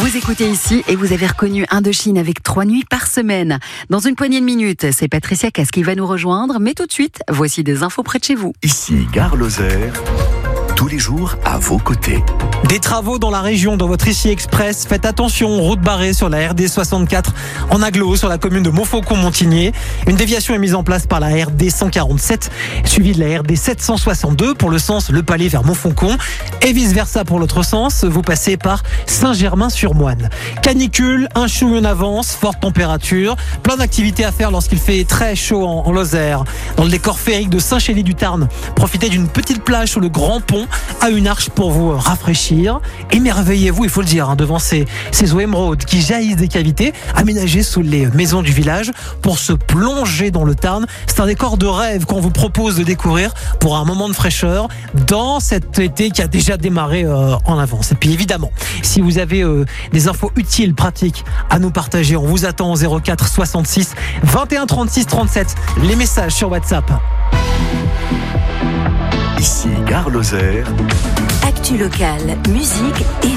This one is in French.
Vous écoutez ici et vous avez reconnu Indochine avec 3 nuits par semaine. Dans une poignée de minutes, c'est Patricia Cass qui va nous rejoindre. Mais tout de suite, voici des infos près de chez vous. Ici, Gare Lozère, tous les jours à vos côtés. Des travaux dans la région, dans votre ICI Express. Faites attention, route barrée sur la RD 64 en agglo, sur la commune de Montfaucon-Montigné. Une déviation est mise en place par la RD 147, suivie de la RD 762 pour le sens Le Palais vers Montfaucon. Et vice-versa pour l'autre sens, vous passez par Saint-Germain-sur-Moine. Canicule, un chou en avance, forte température, plein d'activités à faire lorsqu'il fait très chaud en Lozère. Dans le décor féerique de Saint-Chély-du-Tarn, profitez d'une petite plage sur le Grand Pont à une arche pour vous rafraîchir. Émerveillez-vous, il faut le dire, devant ces eaux émeraudes qui jaillissent des cavités aménagées sous les maisons du village pour se plonger dans le Tarn. C'est un décor de rêve qu'on vous propose de découvrir pour un moment de fraîcheur dans cet été qui a déjà démarré en avance. Et puis évidemment, si vous avez des infos utiles, pratiques à nous partager, on vous attend au 04 66 21 36 37. Les messages sur WhatsApp. Ici, Gare Lozère. Actu locale, musique et